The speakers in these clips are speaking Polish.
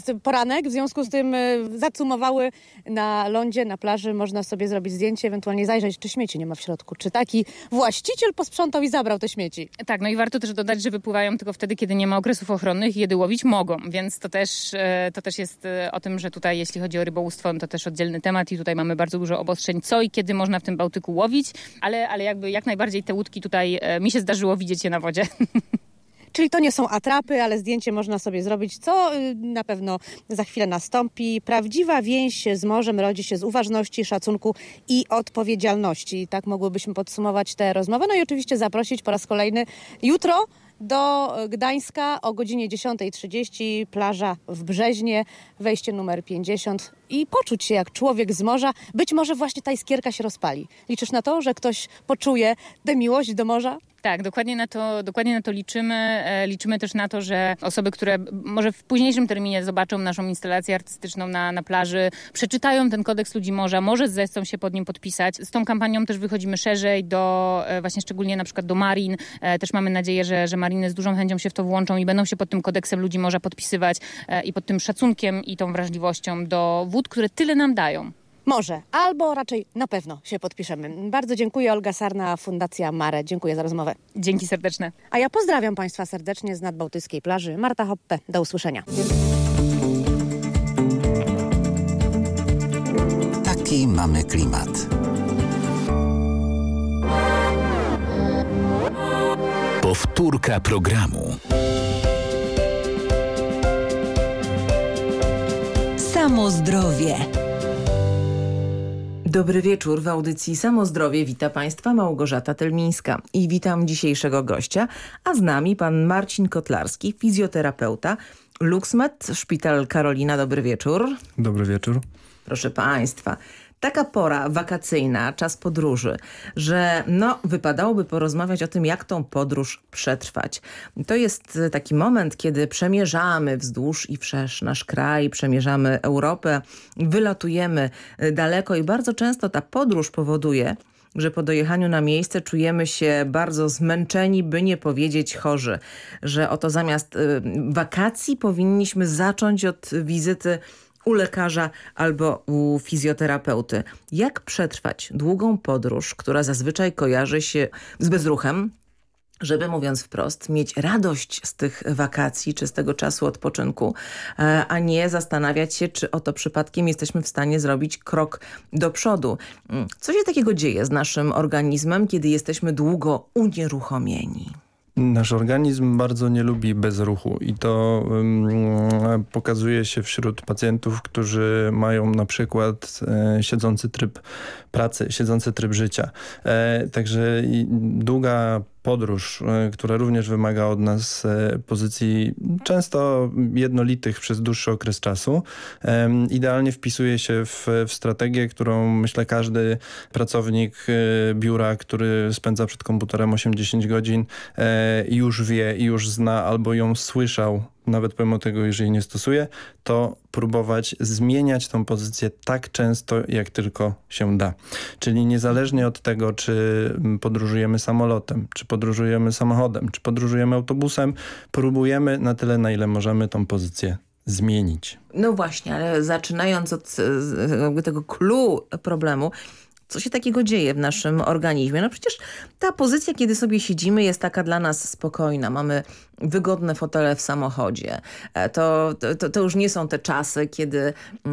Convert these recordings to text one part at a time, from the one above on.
jest poranek, w związku z tym zacumowały na lądzie, na plaży. Można sobie zrobić zdjęcie, ewentualnie zajrzeć, czy śmieci nie ma w środku. Czy taki właściciel posprzątał i zabrał te śmieci. Tak, no i warto też dodać, że wypływają tylko wtedy, kiedy nie ma okresów ochronnych i jedy łowić mogą, więc to też jest o tym, że tutaj jeśli chodzi o rybołówstwo, no to też oddzielny temat i tutaj mamy bardzo dużo obostrzeń, co i kiedy można w tym Bałtyku łowić, ale jakby jak najbardziej te łódki tutaj mi się zdarzyło widzieć je na wodzie. Czyli to nie są atrapy, ale zdjęcie można sobie zrobić, co na pewno za chwilę nastąpi. Prawdziwa więź z morzem rodzi się z uważności, szacunku i odpowiedzialności. Tak mogłybyśmy podsumować tę rozmowę. No i oczywiście zaprosić po raz kolejny jutro do Gdańska o godzinie 10:30, plaża w Brzeźnie, wejście numer 50 i poczuć się jak człowiek z morza. Być może właśnie ta iskierka się rozpali. Liczysz na to, że ktoś poczuje tę miłość do morza? Tak, dokładnie na to liczymy. Liczymy też na to, że osoby, które może w późniejszym terminie zobaczą naszą instalację artystyczną na plaży, przeczytają ten kodeks ludzi morza, może zechcą się pod nim podpisać. Z tą kampanią też wychodzimy szerzej do właśnie szczególnie na przykład do marin. Też mamy nadzieję, że mariny z dużą chęcią się w to włączą i będą się pod tym kodeksem ludzi morza podpisywać i pod tym szacunkiem i tą wrażliwością do wód, które tyle nam dają. Może, albo raczej na pewno się podpiszemy. Bardzo dziękuję. Olga Sarna, Fundacja Mare. Dziękuję za rozmowę. Dzięki serdeczne. A ja pozdrawiam Państwa serdecznie z nadbałtyckiej plaży. Marta Hoppe, do usłyszenia. Taki mamy klimat. Powtórka programu. Samo zdrowie. Dobry wieczór. W audycji Samo Zdrowie wita Państwa Małgorzata Telmińska i witam dzisiejszego gościa, a z nami pan Marcin Kotlarski, fizjoterapeuta, LuxMed, Szpital Karolina. Dobry wieczór. Dobry wieczór. Proszę Państwa, taka pora wakacyjna, czas podróży, że wypadałoby porozmawiać o tym, jak tą podróż przetrwać. To jest taki moment, kiedy przemierzamy wzdłuż i wszerz nasz kraj, przemierzamy Europę, wylatujemy daleko i bardzo często ta podróż powoduje, że po dojechaniu na miejsce czujemy się bardzo zmęczeni, by nie powiedzieć chorzy. Że oto zamiast wakacji powinniśmy zacząć od wizyty u lekarza albo u fizjoterapeuty. Jak przetrwać długą podróż, która zazwyczaj kojarzy się z bezruchem, żeby, mówiąc wprost, mieć radość z tych wakacji czy z tego czasu odpoczynku, a nie zastanawiać się, czy oto przypadkiem jesteśmy w stanie zrobić krok do przodu. Co się takiego dzieje z naszym organizmem, kiedy jesteśmy długo unieruchomieni? Nasz organizm bardzo nie lubi bezruchu i to pokazuje się wśród pacjentów, którzy mają na przykład siedzący tryb pracy, siedzący tryb życia. Także długa podróż, która również wymaga od nas pozycji często jednolitych przez dłuższy okres czasu, idealnie wpisuje się w strategię, którą myślę każdy pracownik biura, który spędza przed komputerem 8-10 godzin, już wie i już zna albo ją słyszał, nawet pomimo tego, jeżeli nie stosuje, to próbować zmieniać tą pozycję tak często, jak tylko się da. Czyli niezależnie od tego, czy podróżujemy samolotem, czy podróżujemy samochodem, czy podróżujemy autobusem, próbujemy na tyle, na ile możemy tą pozycję zmienić. No właśnie, ale zaczynając od tego clou problemu, co się takiego dzieje w naszym organizmie? No przecież ta pozycja, kiedy sobie siedzimy, jest taka dla nas spokojna. Mamy wygodne fotele w samochodzie. To już nie są te czasy, kiedy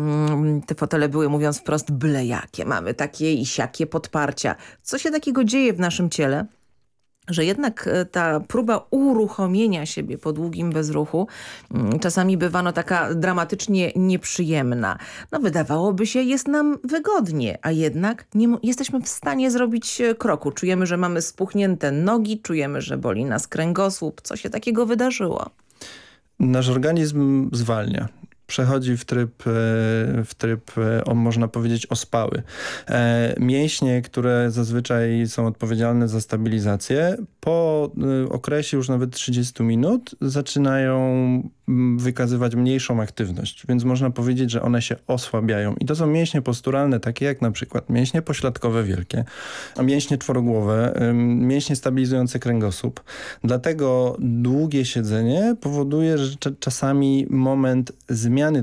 te fotele były, mówiąc wprost, byle jakie. Mamy takie i siakie podparcia. Co się takiego dzieje w naszym ciele, że jednak ta próba uruchomienia siebie po długim bezruchu czasami bywa taka dramatycznie nieprzyjemna. Wydawałoby się, jest nam wygodnie, a jednak nie jesteśmy w stanie zrobić kroku. Czujemy, że mamy spuchnięte nogi, czujemy, że boli nas kręgosłup. Co się takiego wydarzyło? Nasz organizm zwalnia. Przechodzi w tryb, można powiedzieć, ospały. Mięśnie, które zazwyczaj są odpowiedzialne za stabilizację, po okresie już nawet 30 minut zaczynają wykazywać mniejszą aktywność, więc można powiedzieć, że one się osłabiają. I to są mięśnie posturalne, takie jak na przykład mięśnie pośladkowe wielkie, mięśnie czworogłowe, mięśnie stabilizujące kręgosłup. Dlatego długie siedzenie powoduje, że czasami moment zmiany